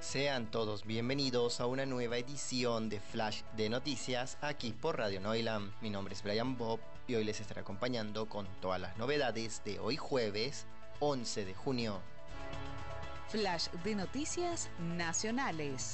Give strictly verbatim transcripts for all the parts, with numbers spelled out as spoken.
Sean todos bienvenidos a una nueva edición de Flash de Noticias aquí por Radio Noilam. Mi nombre es Brian Bob y hoy les estaré acompañando con todas las novedades de hoy jueves once de junio. Flash de Noticias Nacionales.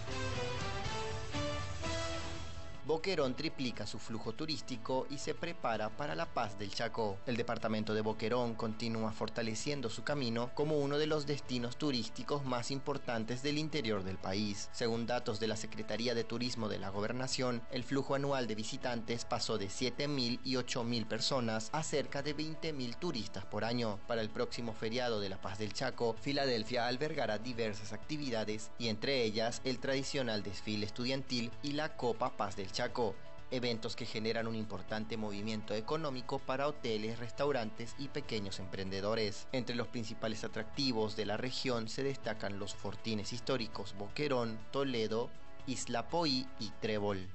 Boquerón triplica su flujo turístico y se prepara para la Paz del Chaco. El departamento de Boquerón continúa fortaleciendo su camino como uno de los destinos turísticos más importantes del interior del país. Según datos de la Secretaría de Turismo de la Gobernación, el flujo anual de visitantes pasó de siete mil y ocho mil personas a cerca de veinte mil turistas por año. Para el próximo feriado de la Paz del Chaco, Filadelfia albergará diversas actividades y entre ellas el tradicional desfile estudiantil y la Copa Paz del Chaco. Chaco, eventos que generan un importante movimiento económico para hoteles, restaurantes y pequeños emprendedores. Entre los principales atractivos de la región se destacan los fortines históricos Boquerón, Toledo, Isla Poí y Trébol.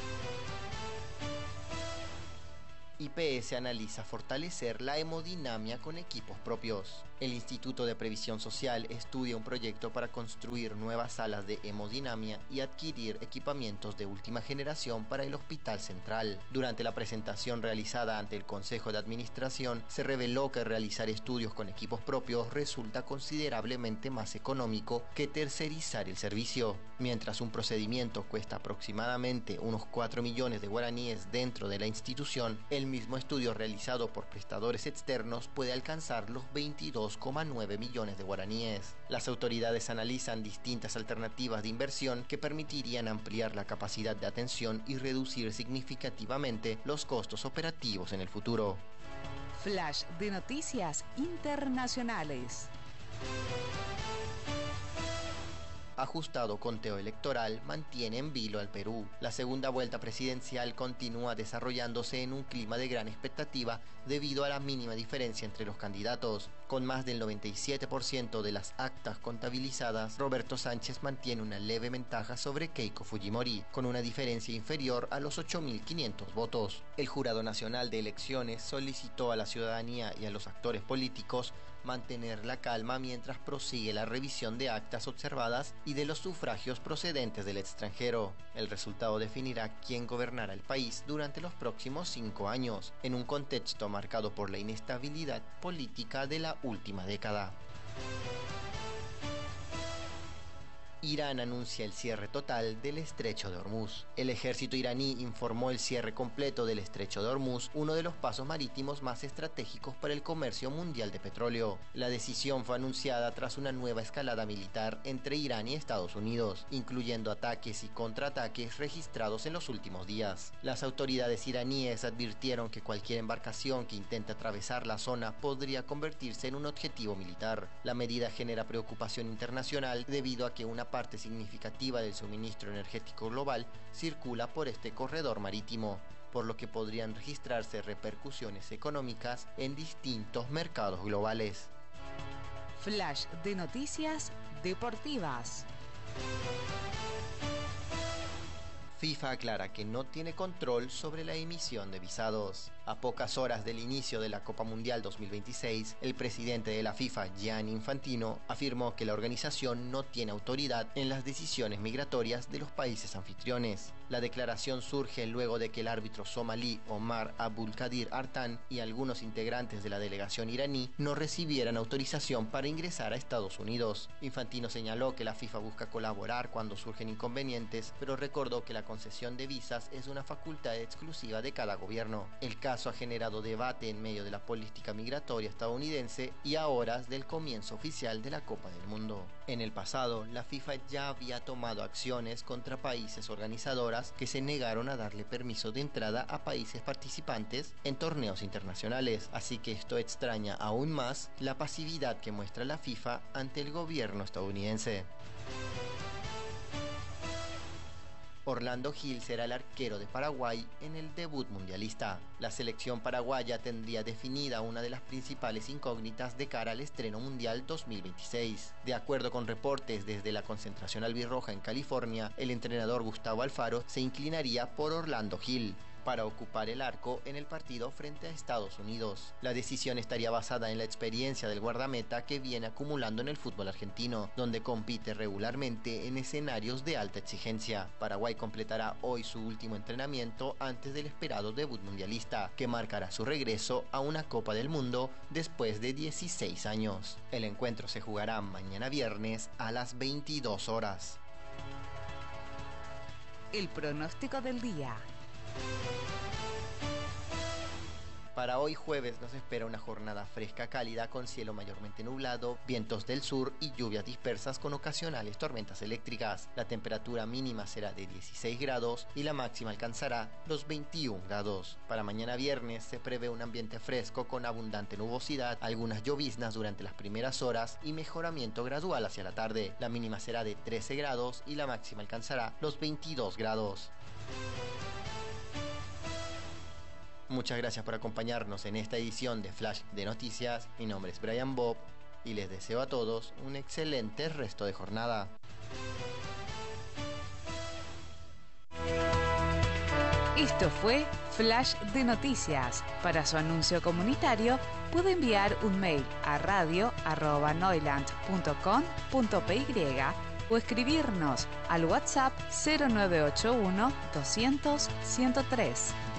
I P S analiza fortalecer la hemodinamia con equipos propios. El Instituto de Previsión Social estudia un proyecto para construir nuevas salas de hemodinamia y adquirir equipamientos de última generación para el Hospital Central. Durante la presentación realizada ante el Consejo de Administración, se reveló que realizar estudios con equipos propios resulta considerablemente más económico que tercerizar el servicio. Mientras un procedimiento cuesta aproximadamente unos cuatro millones de guaraníes dentro de la institución, el mismo estudio realizado por prestadores externos puede alcanzar los veintidós coma nueve millones de guaraníes. Las autoridades analizan distintas alternativas de inversión que permitirían ampliar la capacidad de atención y reducir significativamente los costos operativos en el futuro. Flash de Noticias Internacionales. Ajustado conteo electoral mantiene en vilo al Perú. La segunda vuelta presidencial continúa desarrollándose en un clima de gran expectativa debido a la mínima diferencia entre los candidatos. Con más del noventa y siete por ciento de las actas contabilizadas, Roberto Sánchez mantiene una leve ventaja sobre Keiko Fujimori, con una diferencia inferior a los ocho mil quinientos votos. El Jurado Nacional de Elecciones solicitó a la ciudadanía y a los actores políticos mantener la calma mientras prosigue la revisión de actas observadas y de los sufragios procedentes del extranjero. El resultado definirá quién gobernará el país durante los próximos cinco años, en un contexto marcado por la inestabilidad política de la última década. Irán anuncia el cierre total del Estrecho de Hormuz. El ejército iraní informó el cierre completo del Estrecho de Hormuz, uno de los pasos marítimos más estratégicos para el comercio mundial de petróleo. La decisión fue anunciada tras una nueva escalada militar entre Irán y Estados Unidos, incluyendo ataques y contraataques registrados en los últimos días. Las autoridades iraníes advirtieron que cualquier embarcación que intente atravesar la zona podría convertirse en un objetivo militar. La medida genera preocupación internacional debido a que una parte significativa del suministro energético global circula por este corredor marítimo, por lo que podrían registrarse repercusiones económicas en distintos mercados globales. Flash de Noticias Deportivas. FIFA aclara que no tiene control sobre la emisión de visados. A pocas horas del inicio de la Copa Mundial dos mil veintiséis, el presidente de la FIFA, Gianni Infantino, afirmó que la organización no tiene autoridad en las decisiones migratorias de los países anfitriones. La declaración surge luego de que el árbitro somalí Omar Abdulkadir Artan y algunos integrantes de la delegación iraní no recibieran autorización para ingresar a Estados Unidos. Infantino señaló que la FIFA busca colaborar cuando surgen inconvenientes, pero recordó que la concesión de visas es una facultad exclusiva de cada gobierno. El caso ha generado debate en medio de la política migratoria estadounidense y a horas del comienzo oficial de la Copa del Mundo. En el pasado, la FIFA ya había tomado acciones contra países organizadoras que se negaron a darle permiso de entrada a países participantes en torneos internacionales, así que esto extraña aún más la pasividad que muestra la FIFA ante el gobierno estadounidense. Orlando Gil será el arquero de Paraguay en el debut mundialista. La selección paraguaya tendría definida una de las principales incógnitas de cara al estreno mundial dos mil veintiséis. De acuerdo con reportes desde la concentración albirroja en California, el entrenador Gustavo Alfaro se inclinaría por Orlando Gil. para ocupar el arco en el partido frente a Estados Unidos. La decisión estaría basada en la experiencia del guardameta que viene acumulando en el fútbol argentino, donde compite regularmente en escenarios de alta exigencia. Paraguay completará hoy su último entrenamiento antes del esperado debut mundialista, que marcará su regreso a una Copa del Mundo después de dieciséis años. El encuentro se jugará mañana viernes a las veintidós horas. El pronóstico del día. Para hoy jueves nos espera una jornada fresca cálida con cielo mayormente nublado, vientos del sur y lluvias dispersas con ocasionales tormentas eléctricas. La temperatura mínima será de dieciséis grados y la máxima alcanzará los veintiún grados. Para mañana viernes se prevé un ambiente fresco con abundante nubosidad, algunas lloviznas durante las primeras horas y mejoramiento gradual hacia la tarde. La mínima será de trece grados y la máxima alcanzará los veintidós grados. Muchas gracias por acompañarnos en esta edición de Flash de Noticias. Mi nombre es Brian Bob y les deseo a todos un excelente resto de jornada. Esto fue Flash de Noticias. Para su anuncio comunitario puede enviar un mail a radio arroba noiland punto com punto py o escribirnos al WhatsApp cero nueve ocho uno doscientos ciento tres.